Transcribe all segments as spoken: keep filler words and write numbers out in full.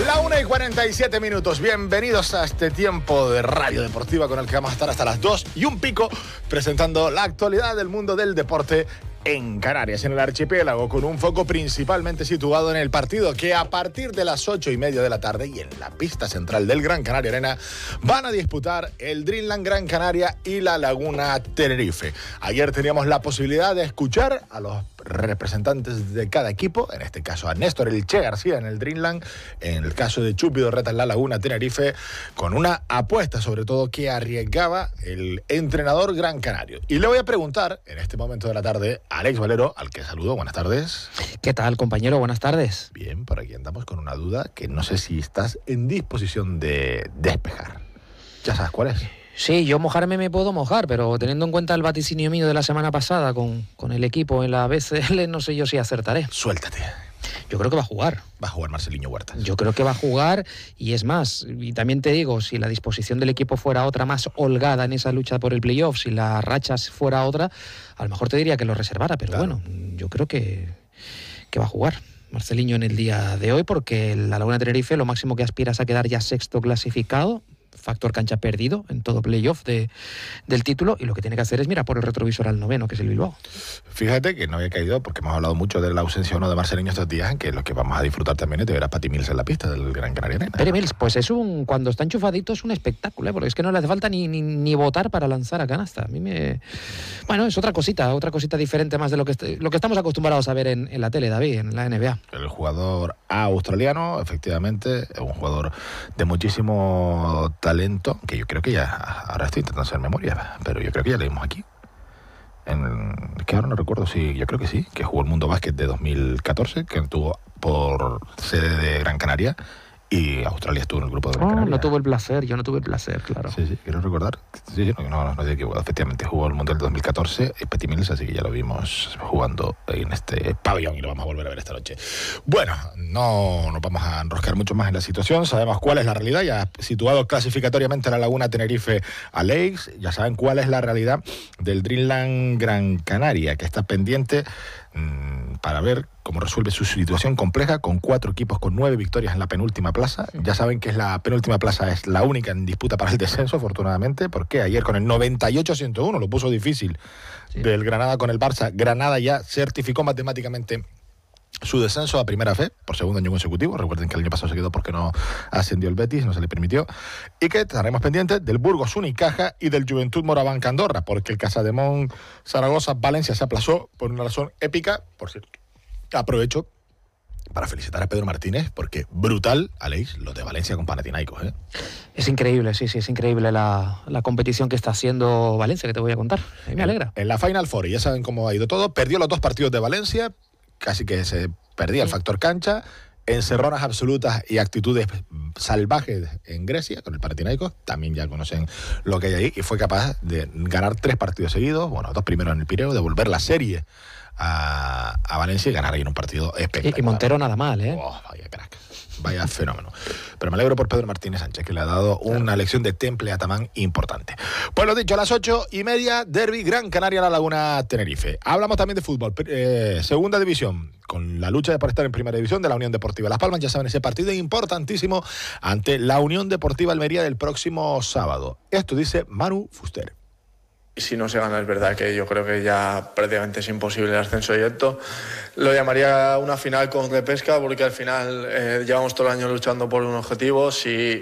La una y cuarenta y siete minutos. Bienvenidos a este tiempo de Radio Deportiva con el que vamos a estar hasta las dos y un pico presentando la actualidad del mundo del deporte en Canarias, en el archipiélago, con un foco principalmente situado en el partido que a partir de las ocho y media de la tarde y en la pista central del Gran Canaria Arena van a disputar el Dreamland Gran Canaria y la Laguna Tenerife. Ayer teníamos la posibilidad de escuchar a los representantes de cada equipo, en este caso a Néstor El Che García en el Dreamland, en el caso de Chupi Dorreta en la Laguna Tenerife, con una apuesta sobre todo que arriesgaba el entrenador gran canario. Y le voy a preguntar en este momento de la tarde a Alex Valero, al que saludo. Buenas tardes. ¿Qué tal, compañero? Buenas tardes. Bien, por aquí andamos con una duda que no sé si estás en disposición de despejar. ¿Ya sabes cuál es? Sí, yo mojarme me puedo mojar, pero teniendo en cuenta el vaticinio mío de la semana pasada con, con el equipo en la B C L, no sé yo si acertaré. Suéltate. Yo creo que va a jugar. Va a jugar Marceliño Huertas. Yo creo que va a jugar, y es más, y también te digo, si la disposición del equipo fuera otra más holgada en esa lucha por el playoff, si la racha fuera otra, a lo mejor te diría que lo reservara, pero claro, bueno, yo creo que, que va a jugar Marceliño en el día de hoy, porque la Laguna Tenerife lo máximo que aspira es a quedar ya sexto clasificado, factor cancha perdido en todo playoff de, del título, y lo que tiene que hacer es mirar por el retrovisor al noveno, que es el Bilbao. Fíjate que no había caído, porque hemos hablado mucho de la ausencia o no de Marceliño estos días, que lo que vamos a disfrutar también es de ver a Pati Mills en la pista del Gran Canaria Arena. Pere Mills, pues es un, cuando está enchufadito es un espectáculo, ¿eh? Porque es que no le hace falta ni, ni, ni votar para lanzar a canasta. A mí me... Bueno, es otra cosita, otra cosita diferente más de lo que, est- lo que estamos acostumbrados a ver en, en la tele, David, en la N B A. El jugador australiano, efectivamente, es un jugador de muchísimo talento, que yo creo que ya, ahora estoy intentando hacer memoria, pero yo creo que ya leímos aquí. En, es que ahora no recuerdo si, yo creo que sí, que jugó el Mundo Básquet de dos mil catorce, que estuvo por sede de Gran Canaria, y Australia estuvo en el grupo de Gran Oh, Canaria. no tuve el placer, yo no tuve el placer, claro. Sí, sí, quiero recordar. Sí, sí, no, no, no, no, efectivamente jugó el Mundial de dos mil catorce, Peti Mills, así que ya lo vimos jugando en este pabellón y lo vamos a volver a ver esta noche. Bueno, no nos vamos a enroscar mucho más en la situación, sabemos cuál es la realidad, ya situado clasificatoriamente la Laguna Tenerife a Lakes, ya saben cuál es la realidad del Dreamland Gran Canaria, que está pendiente mmm, para ver cómo resuelve su situación compleja con cuatro equipos con nueve victorias en la penúltima plaza. Ya saben que es la penúltima plaza es la única en disputa para el descenso, afortunadamente, porque ayer con el noventa y ocho a ciento uno lo puso difícil sí. del Granada con el Barça. Granada ya certificó matemáticamente su descenso a primera fe por segundo año consecutivo. Recuerden que el año pasado se quedó porque no ascendió el Betis, no se le permitió, y que estaremos pendientes del Burgos Unicaja y del Juventud Moraván Andorra, porque el Casademón Zaragoza Valencia se aplazó por una razón épica. Por cierto, aprovecho para felicitar a Pedro Martínez, porque brutal, Aleix, lo de Valencia con Panathinaikos, ¿eh? Es increíble, sí, sí, es increíble la, la competición que está haciendo Valencia, que te voy a contar. A mí me alegra. En, en la Final Four, ya saben cómo ha ido todo. Perdió los dos partidos de Valencia, casi que se perdía el factor cancha, encerronas absolutas y actitudes salvajes en Grecia con el Panathinaikos, también ya conocen lo que hay ahí, y fue capaz de ganar tres partidos seguidos, bueno, dos primeros en el Pireo, devolver la serie a, a Valencia y ganar ahí en un partido espectacular. Y, y Montero nada mal, ¿eh? Oh, vaya crack, vaya fenómeno. Pero me alegro por Pedro Martínez Sánchez, que le ha dado una claro. lección de temple a Tamán importante. Pues lo dicho, a las ocho y media, derbi Gran Canaria, la Laguna Tenerife. Hablamos también de fútbol, eh, segunda división, con la lucha de por estar en primera división de la Unión Deportiva Las Palmas. Ya saben, ese partido importantísimo ante la Unión Deportiva Almería del próximo sábado. Esto dice Manu Fuster. Si no se gana, es verdad que yo creo que ya prácticamente es imposible el ascenso directo. Lo llamaría una final con repesca, porque al final eh, llevamos todo el año luchando por un objetivo. Si,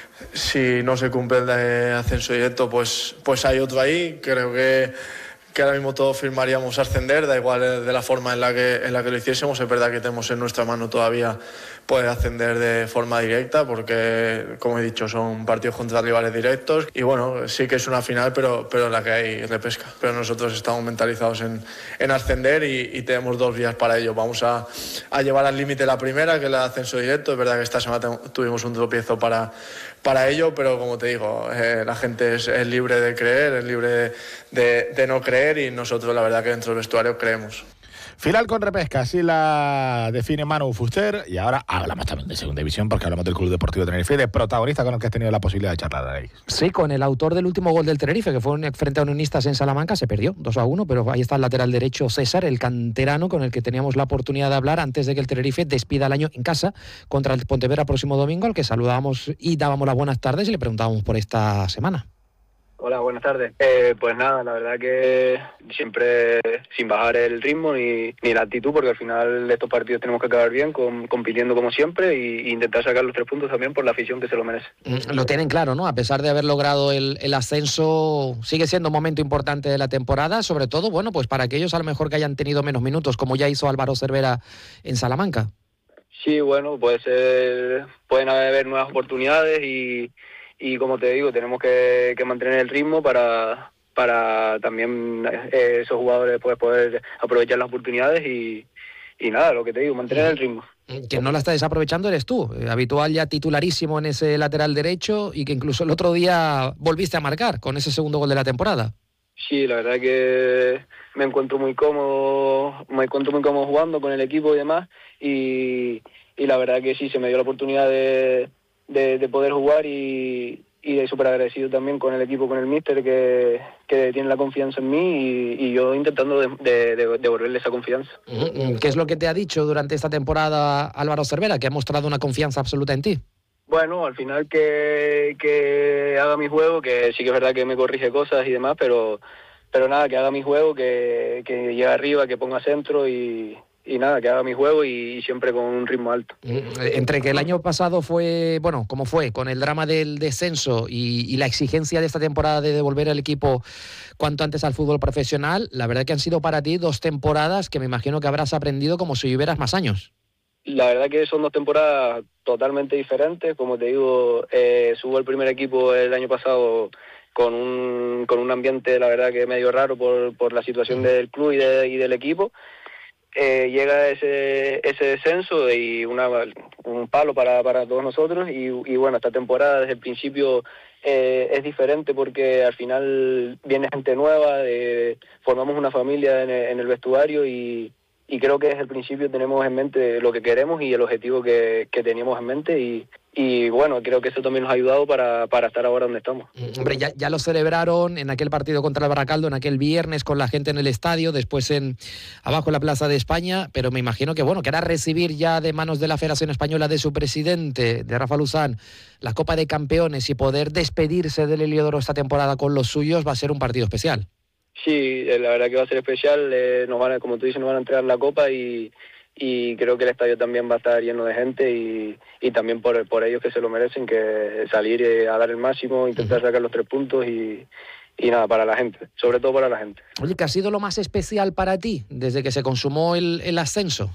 si no se cumple el de ascenso directo, pues, pues hay otro ahí. Creo que, que ahora mismo todos firmaríamos ascender, da igual de la forma en la que, en la que lo hiciésemos. Es verdad que tenemos en nuestra mano todavía poder ascender de forma directa, porque, como he dicho, son partidos contra rivales directos. Y bueno, sí que es una final, pero, pero en la que hay repesca. Pero nosotros estamos mentalizados en, en ascender y, y tenemos dos vías para ello. Vamos a, a llevar al límite la primera, que es el ascenso directo. Es verdad que esta semana tuvimos un tropiezo para, para ello, pero como te digo, eh, la gente es, es libre de creer, es libre de, de, de no creer, y nosotros la verdad que dentro del vestuario creemos. Final con repesca, así la define Manu Fuster. Y ahora hablamos también de Segunda División, porque hablamos del Club Deportivo Tenerife, de protagonista con el que has tenido la posibilidad de charlar ahí. Sí, con el autor del último gol del Tenerife, que fue frente a Unionistas en Salamanca, se perdió dos a uno, pero ahí está el lateral derecho César, el canterano, con el que teníamos la oportunidad de hablar antes de que el Tenerife despida el año en casa contra el Pontevedra próximo domingo, al que saludábamos y dábamos las buenas tardes y le preguntábamos por esta semana. Hola, buenas tardes. Eh, pues nada, la verdad que siempre sin bajar el ritmo ni, ni la actitud, porque al final estos partidos tenemos que acabar bien, con, compitiendo como siempre y, y intentar sacar los tres puntos también por la afición que se lo merece. Lo tienen claro, ¿no? A pesar de haber logrado el, el ascenso, sigue siendo un momento importante de la temporada, sobre todo, bueno, pues para aquellos a lo mejor que hayan tenido menos minutos, como ya hizo Álvaro Cervera en Salamanca. Sí, bueno, puede ser, pueden haber nuevas oportunidades y... Y como te digo, tenemos que, que mantener el ritmo para, para también eh, esos jugadores pues, poder aprovechar las oportunidades y, y nada, lo que te digo, mantener el ritmo. Quien no la está desaprovechando eres tú, eh, habitual ya titularísimo en ese lateral derecho y que incluso el otro día volviste a marcar con ese segundo gol de la temporada. Sí, la verdad que me encuentro muy cómodo, me encuentro muy cómodo jugando con el equipo y demás y, y la verdad que sí, se me dio la oportunidad de... De, de poder jugar y, y de súper agradecido también con el equipo, con el míster que, que tiene la confianza en mí y, y yo intentando de, de, de devolverle esa confianza. ¿Qué es lo que te ha dicho durante esta temporada Álvaro Cervera, que ha mostrado una confianza absoluta en ti? Bueno, al final que, que haga mi juego, que sí que es verdad que me corrige cosas y demás, pero, pero nada, que haga mi juego, que, que llegue arriba, que ponga centro y... y nada, que haga mi juego y siempre con un ritmo alto. Entre que el año pasado fue, bueno, como fue, con el drama del descenso y, y la exigencia de esta temporada de devolver al equipo cuanto antes al fútbol profesional, la verdad que han sido para ti dos temporadas que me imagino que habrás aprendido como si hubieras más años. La verdad que son dos temporadas totalmente diferentes. Como te digo, eh, subo el primer equipo el año pasado con un, con un ambiente, la verdad que medio raro por, por la situación del club y, de, y del equipo. Eh, llega ese ese descenso y una, un palo para, para todos nosotros y, y bueno, esta temporada desde el principio eh, es diferente porque al final viene gente nueva, eh, formamos una familia en el, en el vestuario y, y creo que desde el principio tenemos en mente lo que queremos y el objetivo que, que teníamos en mente y, y bueno, creo que eso también nos ha ayudado para, para estar ahora donde estamos. Hombre, ya, ya lo celebraron en aquel partido contra el Baracaldo, en aquel viernes con la gente en el estadio, después en abajo en la Plaza de España, pero me imagino que bueno, que ahora recibir ya de manos de la Federación Española, de su presidente, de Rafa Luzán, la Copa de Campeones y poder despedirse del Heliodoro esta temporada con los suyos va a ser un partido especial. Sí, la verdad que va a ser especial, eh, nos van a, como tú dices, nos van a entregar la Copa y y creo que el estadio también va a estar lleno de gente y, y también por, por ellos que se lo merecen, que salir a dar el máximo, intentar sacar los tres puntos y, y nada, para la gente, sobre todo para la gente. Oye, ¿qué ha sido lo más especial para ti desde que se consumó el, el ascenso?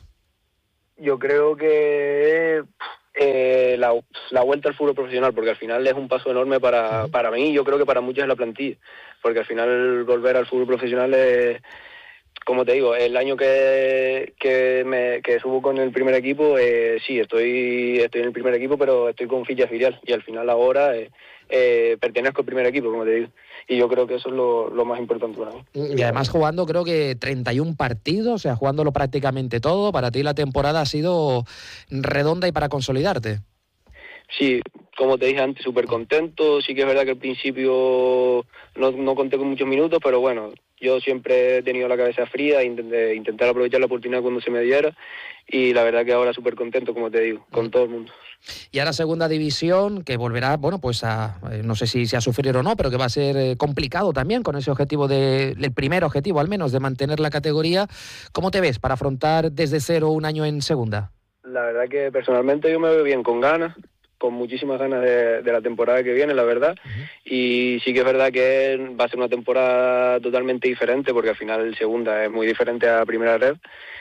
Yo creo que eh, la, la vuelta al fútbol profesional, porque al final es un paso enorme para, uh-huh. para mí y yo creo que para muchos de la plantilla, porque al final volver al fútbol profesional es... Como te digo, el año que que, me, que subo con el primer equipo, eh, sí, estoy estoy en el primer equipo, pero estoy con ficha filial y al final ahora eh, eh, pertenezco al primer equipo, como te digo. Y yo creo que eso es lo, lo más importante para mí. Y además jugando creo que treinta y un partidos, o sea, jugándolo prácticamente todo, para ti la temporada ha sido redonda y para consolidarte. Sí, como te dije antes, súper contento. Sí que es verdad que al principio no, no conté con muchos minutos, pero bueno, yo siempre he tenido la cabeza fría, intenté intentar aprovechar la oportunidad cuando se me diera y la verdad que ahora súper contento, como te digo, con todo el mundo. Y ahora segunda división, que volverá, bueno, pues a, no sé si, si a sufrir o no, pero que va a ser eh, complicado también con ese objetivo, de, el primer objetivo al menos, de mantener la categoría. ¿Cómo te ves para afrontar desde cero un año en segunda? La verdad que personalmente yo me veo bien, con ganas, con muchísimas ganas de, de la temporada que viene, la verdad. Uh-huh. Y sí que es verdad que va a ser una temporada totalmente diferente, porque al final segunda es muy diferente a primera red.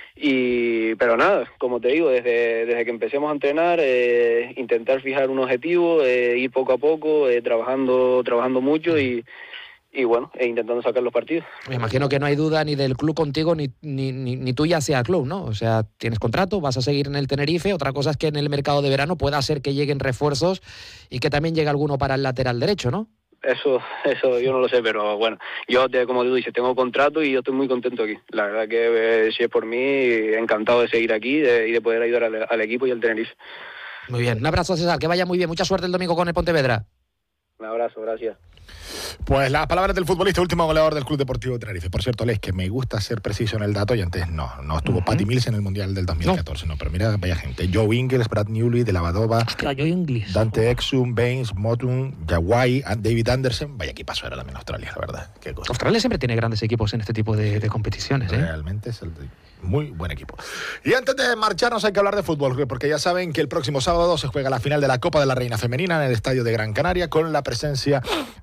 Y pero nada, como te digo, desde, desde que empecemos a entrenar, eh, intentar fijar un objetivo, eh, ir poco a poco, eh, trabajando trabajando mucho y, y bueno, e intentando sacar los partidos. Me imagino que no hay duda ni del club contigo, ni, ni, ni, ni tú ya sea club, ¿no? O sea, tienes contrato, vas a seguir en el Tenerife. Otra cosa es que en el mercado de verano pueda ser que lleguen refuerzos y que también llegue alguno para el lateral derecho, ¿no? Eso, eso yo no lo sé, pero bueno, yo te, como tú dices, tengo contrato y yo estoy muy contento aquí. La verdad que eh, si es por mí, encantado de seguir aquí de, y de poder ayudar al, al equipo y al Tenerife. Muy bien, un abrazo, César, que vaya muy bien, mucha suerte el domingo con el Pontevedra. Un abrazo, gracias. Pues las palabras del futbolista, último goleador del Club Deportivo Tenerife. Por cierto, Les, que me gusta ser preciso en el dato, y antes no, no estuvo uh-huh. Patty Mills en el Mundial del dos mil catorce, no, no pero mira, vaya gente. Joe Ingles, Brad Newley, De La Vadova, Hostia, Joe Ingles. Dante Exum, Baines, Motun, Yawai, David Anderson. Vaya equipazo era también Australia, la verdad. Qué cosa. Australia siempre tiene grandes equipos en este tipo de, de competiciones, ¿eh? Realmente es el muy buen equipo. Y antes de marcharnos hay que hablar de fútbol, porque ya saben que el próximo sábado se juega la final de la Copa de la Reina Femenina en el Estadio de Gran Canaria, con la presencia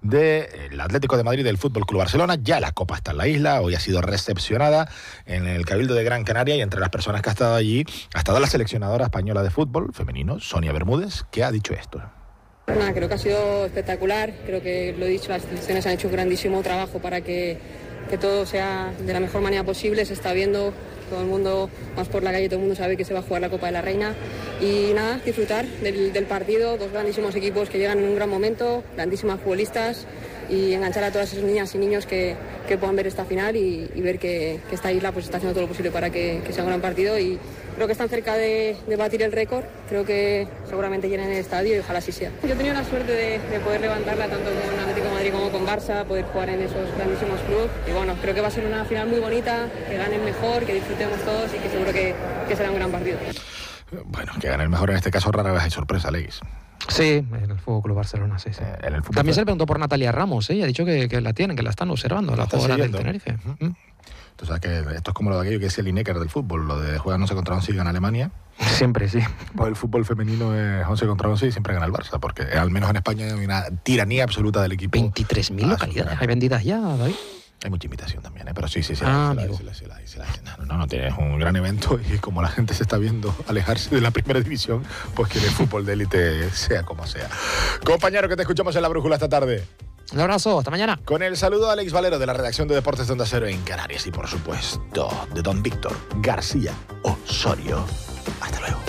del Atlético de Madrid y del Fútbol Club Barcelona. Ya la Copa está en la isla, hoy ha sido recepcionada en el Cabildo de Gran Canaria, y entre las personas que ha estado allí ha estado la seleccionadora española de fútbol femenino, Sonia Bermúdez, que ha dicho esto. Nada, creo que ha sido espectacular, creo que lo he dicho, las instituciones han hecho un grandísimo trabajo para que, que todo sea de la mejor manera posible. Se está viendo, todo el mundo, más por la calle, todo el mundo sabe que se va a jugar la Copa de la Reina, y nada, disfrutar del, del partido, dos grandísimos equipos que llegan en un gran momento, grandísimas futbolistas, y enganchar a todas esas niñas y niños que, que puedan ver esta final y, y ver que, que esta isla pues está haciendo todo lo posible para que, que sea un gran partido, y creo que están cerca de, de batir el récord. Creo que seguramente llenen el estadio y ojalá así sea. Yo he tenido la suerte de, de poder levantarla tanto con Atlético de Madrid como con Barça, poder jugar en esos grandísimos clubes, y bueno, creo que va a ser una final muy bonita, que ganen mejor, que disfrutemos todos y que seguro que, que será un gran partido. Bueno, que gane el mejor en este caso rara vez hay sorpresa, Leis. Sí, en el Fútbol Club Barcelona, sí, sí. Eh, en el fútbol También se le preguntó por Natalia Ramos, ¿eh? Y ha dicho que, que la tienen, que la están observando, la, la jugadora del Tenerife. Uh-huh. ¿Mm? Tú sabes que esto es como lo de aquello que es el Lineker del fútbol, lo de jugar once contra once y gana Alemania. Siempre, sí. Pues el fútbol femenino es once contra once y siempre gana el Barça, porque al menos en España hay una tiranía absoluta del equipo. veintitrés mil localidades hay vendidas ya, David. Hay mucha imitación también, ¿eh? Pero sí, sí, sí. Ah, la, amigo. la, la, la, la, la, no, no, tienes un gran evento, y como la gente se está viendo alejarse de la primera división, pues que el fútbol de élite sea como sea. Compañero, que te escuchamos en La Brújula esta tarde. Un abrazo, hasta mañana. Con el saludo a Alex Valero de la redacción de Deportes de Onda Cero en Canarias, y por supuesto de don Víctor García Osorio.